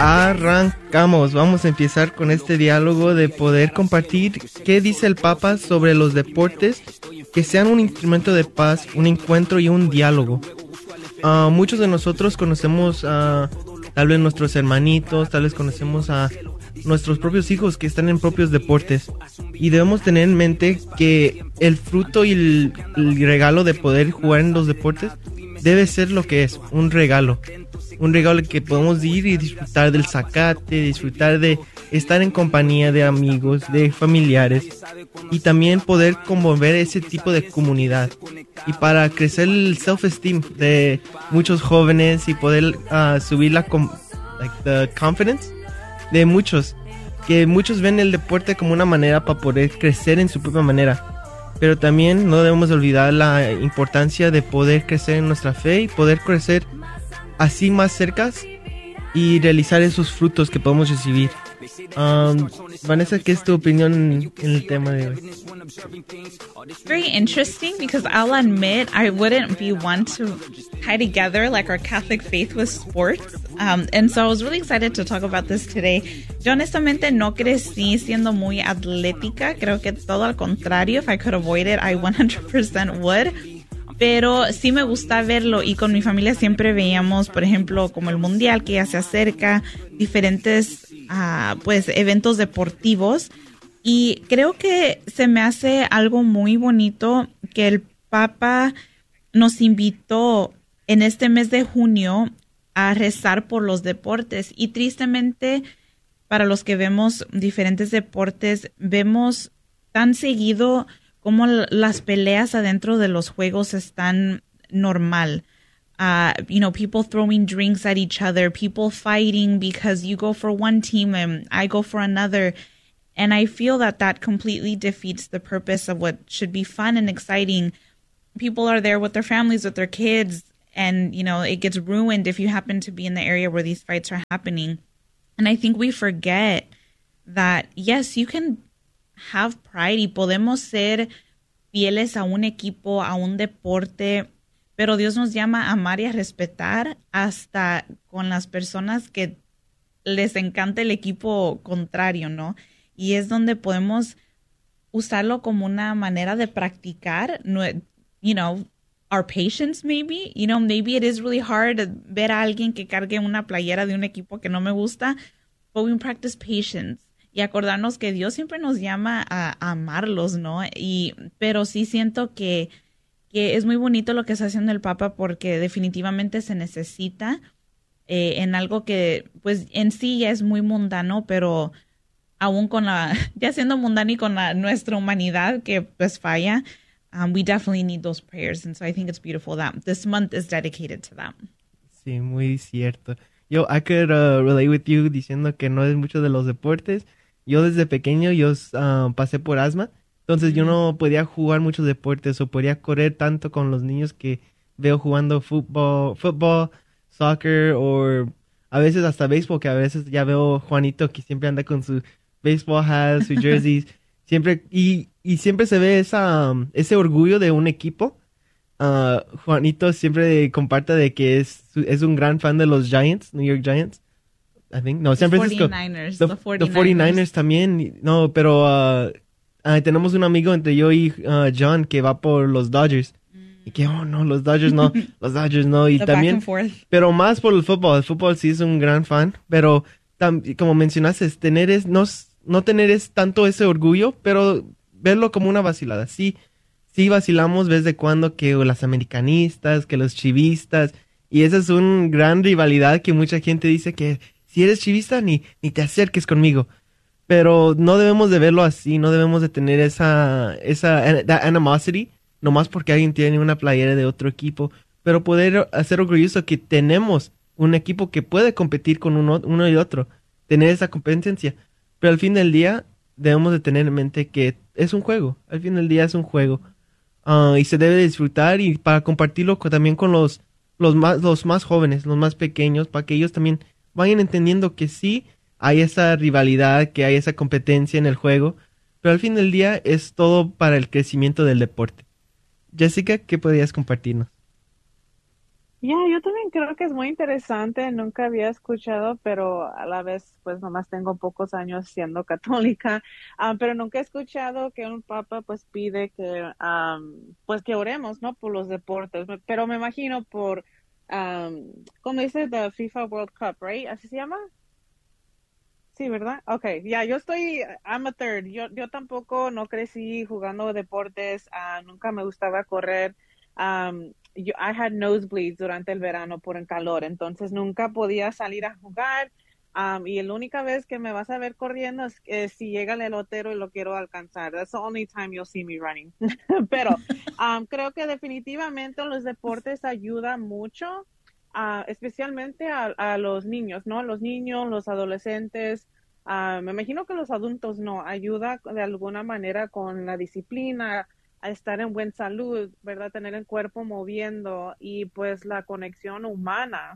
arrancamos. Vamos a empezar con este diálogo de poder compartir qué dice el Papa sobre los deportes que sean un instrumento de paz, un encuentro y un diálogo. Muchos de nosotros conocemos tal vez nuestros hermanitos, tal vez conocemos a nuestros propios hijos que están en propios deportes, y debemos tener en mente que el fruto y el regalo de poder jugar en los deportes debe ser lo que es, un regalo que podemos ir y disfrutar del zacate, disfrutar de estar en compañía de amigos, de familiares, y también poder conmover ese tipo de comunidad, y para crecer el self-esteem de muchos jóvenes y poder subir the confidence de muchos, que muchos ven el deporte como una manera para poder crecer en su propia manera, pero también no debemos olvidar la importancia de poder crecer en nuestra fe y poder crecer así más cercas y realizar esos frutos que podemos recibir. Vanessa, ¿qué es tu opinión en el tema de hoy? Very interesting, because I'll admit I wouldn't be one to tie together like our Catholic faith with sports. And so I was really excited to talk about this today. Yo honestamente no crecí siendo muy atlética. Creo que todo al contrario. If I could avoid it, I 100% would. Pero sí me gusta verlo, y con mi familia siempre veíamos, por ejemplo, como el mundial que ya se acerca, diferentes pues eventos deportivos, y creo que se me hace algo muy bonito que el Papa nos invitó en este mes de junio a rezar por los deportes, y tristemente para los que vemos diferentes deportes, vemos tan seguido como las peleas adentro de los juegos están normal. People throwing drinks at each other, people fighting because you go for one team and I go for another. And I feel that completely defeats the purpose of what should be fun and exciting. People are there with their families, with their kids, and, it gets ruined if you happen to be in the area where these fights are happening. And I think we forget that, yes, you can have pride y podemos ser fieles a un equipo, a un deporte, pero Dios nos llama a amar y a respetar hasta con las personas que les encanta el equipo contrario, ¿no? Y es donde podemos usarlo como una manera de practicar, our patience maybe. Maybe it is really hard ver a alguien que cargue una playera de un equipo que no me gusta, but we practice patience. Y acordarnos que Dios siempre nos llama a amarlos, ¿no? Pero sí siento que es muy bonito lo que está haciendo el Papa, porque definitivamente se necesita en algo que, pues, en sí ya es muy mundano, pero aún ya siendo mundano y con nuestra humanidad que, pues, falla, we definitely need those prayers. And so I think it's beautiful that this month is dedicated to that. Sí, muy cierto. I could relate with you diciendo que no es mucho de los deportes. Yo desde pequeño, pasé por asma, entonces yo no podía jugar muchos deportes o podía correr tanto con los niños que veo jugando fútbol, soccer, o a veces hasta béisbol, que a veces ya veo Juanito que siempre anda con su baseball hat, su jersey, siempre, y siempre se ve ese orgullo de un equipo. Juanito siempre comparte de que es un gran fan de los Giants, New York Giants. I think. No, San Francisco. 49ers, the 49ers también. No, pero tenemos un amigo entre yo y John que va por los Dodgers. Y que, no, los Dodgers no, los Dodgers no. Y the también, back and forth. Pero más por el fútbol. El fútbol sí es un gran fan. Pero, como mencionaste, no tener tanto ese orgullo, pero verlo como una vacilada. Sí vacilamos vez de cuando que las americanistas, que los chivistas. Y esa es una gran rivalidad que mucha gente dice que si eres chivista, ni te acerques conmigo. Pero no debemos de verlo así, no debemos de tener esa animosity, nomás porque alguien tiene una playera de otro equipo. Pero poder hacer orgulloso que tenemos un equipo que puede competir con uno y otro, tener esa competencia. Pero al fin del día, debemos de tener en mente que es un juego. Al fin del día es un juego. Y se debe disfrutar, y para compartirlo también con los más jóvenes, los más pequeños, para que ellos también vayan entendiendo que sí hay esa rivalidad, que hay esa competencia en el juego, pero al fin del día es todo para el crecimiento del deporte. Jessica, ¿qué podrías compartirnos? Ya, yo también creo que es muy interesante, nunca había escuchado, pero a la vez pues nomás tengo pocos años siendo católica, pero nunca he escuchado que un papa pues pide que pues que oremos, ¿no? Por los deportes, pero me imagino por, ¿cómo dice? The FIFA World Cup, right? ¿Así se llama? Sí, ¿verdad? Okay, ya, yo estoy, I'm a third. Yo tampoco no crecí jugando deportes, nunca me gustaba correr. I had nosebleeds durante el verano por el calor, entonces nunca podía salir a jugar. Y la única vez que me vas a ver corriendo es si llega el elotero y lo quiero alcanzar. That's the only time you'll see me running. Pero creo que definitivamente los deportes ayudan mucho especialmente a los niños, ¿no? Los niños, los adolescentes, me imagino que los adultos no, ayuda de alguna manera con la disciplina, a estar en buena salud, ¿verdad? Tener el cuerpo moviendo y pues la conexión humana.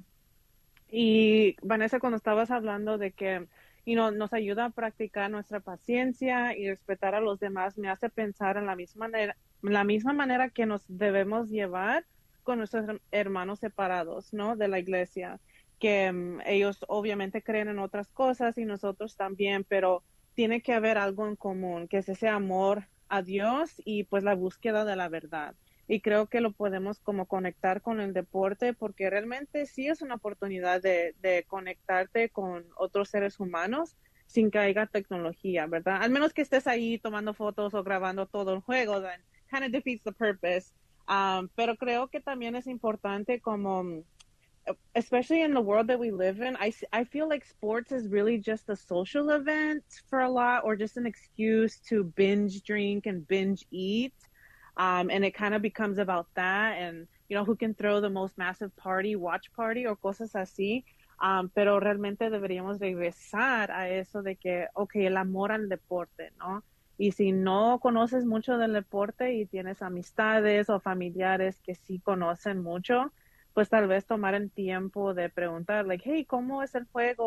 Y Vanessa, cuando estabas hablando de que nos ayuda a practicar nuestra paciencia y respetar a los demás, me hace pensar en la misma manera que nos debemos llevar con nuestros hermanos separados, ¿no? De la iglesia, que ellos obviamente creen en otras cosas y nosotros también, pero tiene que haber algo en común, que es ese amor a Dios y pues la búsqueda de la verdad y creo que lo podemos como conectar con el deporte porque realmente sí es una oportunidad de conectarte con otros seres humanos sin que haya tecnología, ¿verdad? Al menos que estés ahí tomando fotos o grabando todo el juego, then kind of defeats the purpose. Pero creo que también es importante como especially in the world that we live in, I feel like sports is really just a social event for a lot, or just an excuse to binge drink and binge eat. And it kind of becomes about that and, who can throw the most massive party, watch party, o cosas así. Pero realmente deberíamos regresar a eso de que, ok, el amor al deporte, ¿no? Y si no conoces mucho del deporte y tienes amistades o familiares que sí conocen mucho, pues tal vez tomar el tiempo de preguntar, like, hey, ¿cómo es el juego?